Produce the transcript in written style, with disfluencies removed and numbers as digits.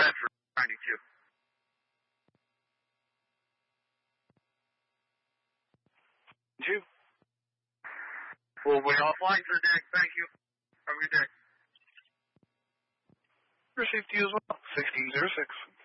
that for 92. You. We'll wait offline for the deck. Thank you. Have a good day. Received you as well. 1606.